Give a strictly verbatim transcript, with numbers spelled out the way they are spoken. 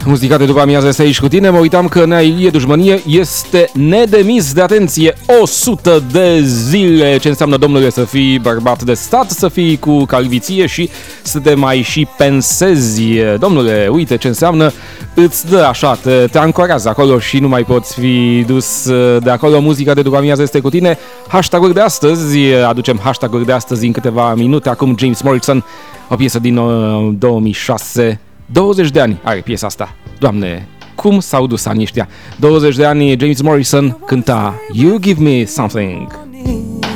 Muzica de după amiază este aici cu tine. Mă uitam că Nea Ilie Dușmănie este nedemis de atenție o sută de zile. Ce înseamnă, domnule, să fii bărbat de stat, să fii cu calviție și să te mai și pensezi. Domnule, uite ce înseamnă, îți dă așa, te, te ancorează acolo și nu mai poți fi dus de acolo. Muzica de după amiază este cu tine. Hashtag-uri de astăzi, aducem hashtag-uri de astăzi în câteva minute. Acum James Morrison, o piesă din două mii șase. douăzeci de ani are piesa asta. Doamne, cum s-au dus anii ăștia? douăzeci de ani, James Morrison cânta You Give Me Something.